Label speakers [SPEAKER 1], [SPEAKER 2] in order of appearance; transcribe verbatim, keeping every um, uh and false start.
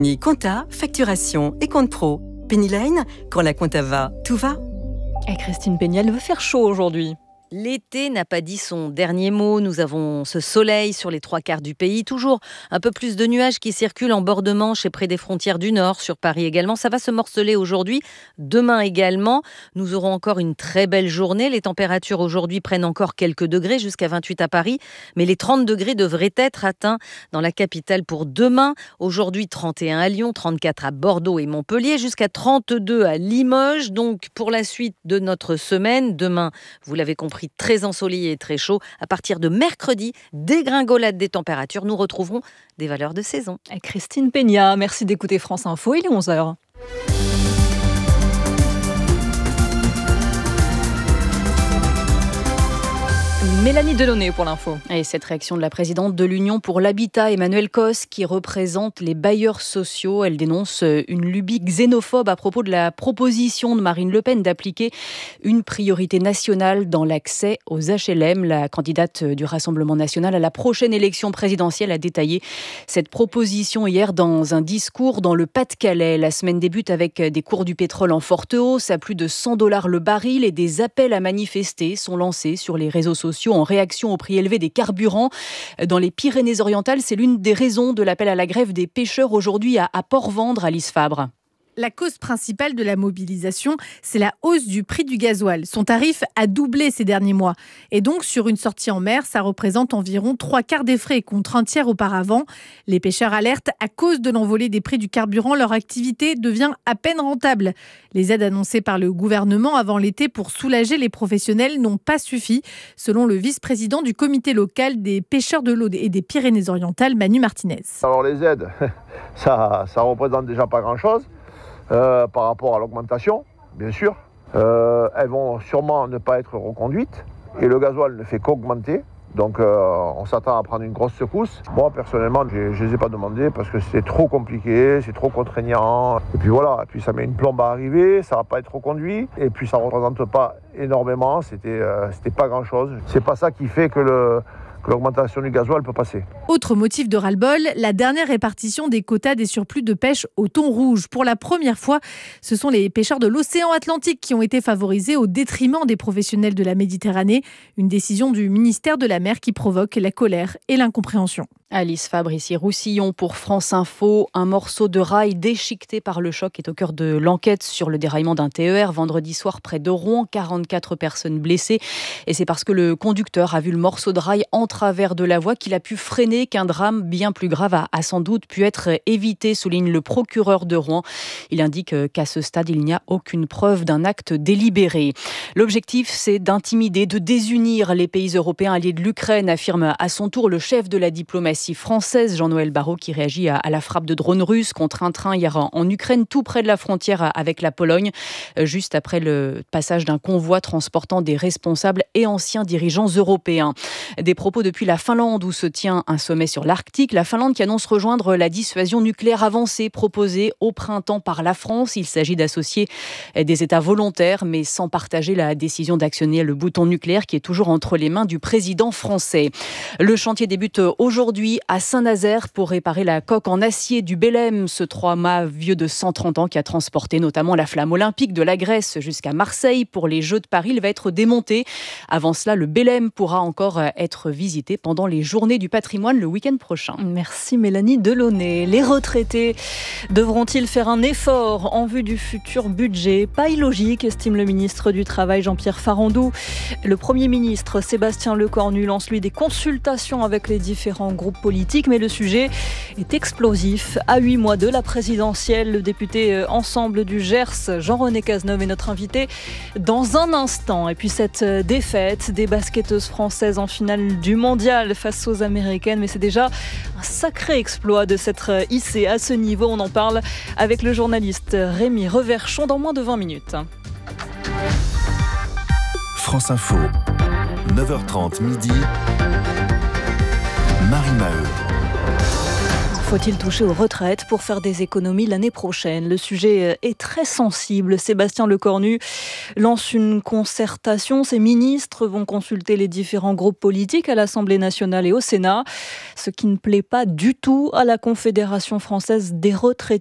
[SPEAKER 1] Compta, facturation et compte pro. Penny Lane, quand la compta va, tout va.
[SPEAKER 2] Et Christine Péniel veut faire chaud aujourd'hui.
[SPEAKER 3] L'été n'a pas dit son dernier mot. Nous avons ce soleil sur les trois quarts du pays. Toujours un peu plus de nuages qui circulent en bord de Manche et près des frontières du Nord, sur Paris également. Ça va se morceler aujourd'hui, demain également. Nous aurons encore une très belle journée. Les températures aujourd'hui prennent encore quelques degrés, jusqu'à vingt-huit à Paris. Mais les trente degrés devraient être atteints dans la capitale pour demain. Aujourd'hui, trente et un à Lyon, trente-quatre à Bordeaux et Montpellier, jusqu'à trente-deux à Limoges. Donc, pour la suite de notre semaine, demain, vous l'avez compris, très ensoleillé et très chaud. À partir de mercredi, dégringolade des températures, nous retrouverons des valeurs de saison.
[SPEAKER 2] Et Christine Péniel, merci d'écouter France Info, il est onze heures. Mélanie Delaunay pour l'info.
[SPEAKER 4] Et cette réaction de la présidente de l'Union pour l'habitat, Emmanuelle Cos, qui représente les bailleurs sociaux. Elle dénonce une lubie xénophobe à propos de la proposition de Marine Le Pen d'appliquer une priorité nationale dans l'accès aux H L M. La candidate du Rassemblement national à la prochaine élection présidentielle a détaillé cette proposition hier dans un discours dans le Pas-de-Calais. La semaine débute avec des cours du pétrole en forte hausse, à plus de cent dollars le baril, et des appels à manifester sont lancés sur les réseaux sociaux en réaction au prix élevé des carburants. Dans les Pyrénées-Orientales, c'est l'une des raisons de l'appel à la grève des pêcheurs aujourd'hui à, à Port-Vendre, Alice Fabre.
[SPEAKER 5] La cause principale de la mobilisation, c'est la hausse du prix du gasoil. Son tarif a doublé ces derniers mois. Et donc, sur une sortie en mer, ça représente environ trois quarts des frais contre un tiers auparavant. Les pêcheurs alertent, à cause de l'envolée des prix du carburant, leur activité devient à peine rentable. Les aides annoncées par le gouvernement avant l'été pour soulager les professionnels n'ont pas suffi, selon le vice-président du comité local des pêcheurs de l'Aude et des Pyrénées-Orientales, Manu Martinez.
[SPEAKER 6] Alors les aides, ça ne représente déjà pas grand-chose. Euh, par rapport à l'augmentation, bien sûr. Euh, elles vont sûrement ne pas être reconduites et le gasoil ne fait qu'augmenter. Donc euh, on s'attend à prendre une grosse secousse. Moi personnellement, je ne les ai pas demandés parce que c'est trop compliqué, c'est trop contraignant. Et puis voilà, et puis ça met une plombe à arriver, ça ne va pas être reconduit. Et puis ça ne représente pas énormément, c'était, euh, c'était pas grand-chose. C'est pas ça qui fait que le... que l'augmentation du gasoil peut passer.
[SPEAKER 5] Autre motif de ras-le-bol, la dernière répartition des quotas des surplus de pêche au thon rouge. Pour la première fois, ce sont les pêcheurs de l'océan Atlantique qui ont été favorisés au détriment des professionnels de la Méditerranée. Une décision du ministère de la Mer qui provoque la colère et l'incompréhension.
[SPEAKER 4] Alice Fabre, ici Roussillon pour France Info. Un morceau de rail déchiqueté par le choc est au cœur de l'enquête sur le déraillement d'un T E R vendredi soir près de Rouen. quarante-quatre personnes blessées. Et c'est parce que le conducteur a vu le morceau de rail en travers de la voie qu'il a pu freiner qu'un drame bien plus grave a, a sans doute pu être évité, souligne le procureur de Rouen. Il indique qu'à ce stade, il n'y a aucune preuve d'un acte délibéré. L'objectif, c'est d'intimider, de désunir les pays européens alliés de l'Ukraine, affirme à son tour le chef de la diplomatie française, Jean-Noël Barrot, qui réagit à, à la frappe de drones russes contre un train hier en, en Ukraine, tout près de la frontière avec la Pologne, juste après le passage d'un convoi transportant des responsables et anciens dirigeants européens. Des propos depuis la Finlande, où se tient un sommet sur l'Arctique. La Finlande qui annonce rejoindre la dissuasion nucléaire avancée proposée au printemps par la France. Il s'agit d'associer des États volontaires, mais sans partager la décision d'actionner le bouton nucléaire qui est toujours entre les mains du président français. Le chantier débute aujourd'hui à Saint-Nazaire pour réparer la coque en acier du Belém, ce trois-mâts vieux de cent trente ans qui a transporté notamment la flamme olympique de la Grèce jusqu'à Marseille pour les Jeux de Paris. Il va être démonté. Avant cela, le Belém pourra encore être visité pendant les Journées du patrimoine le week-end prochain.
[SPEAKER 2] Merci Mélanie Delaunay. Les retraités devront-ils faire un effort en vue du futur budget ? Pas illogique, estime le ministre du Travail Jean-Pierre Farandou. Le Premier ministre Sébastien Lecornu lance lui des consultations avec les différents groupes politique, mais le sujet est explosif. À huit mois de la présidentielle, le député Ensemble du Gers, Jean-René Cazeneuve, est notre invité dans un instant. Et puis cette défaite des basketteuses françaises en finale du mondial face aux Américaines, mais c'est déjà un sacré exploit de s'être hissé à ce niveau. On en parle avec le journaliste Rémi Reverchon dans moins de vingt minutes.
[SPEAKER 7] France Info, neuf heures trente midi. Marie Maheu.
[SPEAKER 2] Faut-il toucher aux retraites pour faire des économies l'année prochaine? Le sujet est très sensible. Sébastien Lecornu lance une concertation. Ses ministres vont consulter les différents groupes politiques à l'Assemblée nationale et au Sénat. Ce qui ne plaît pas du tout à la Confédération française des retraités.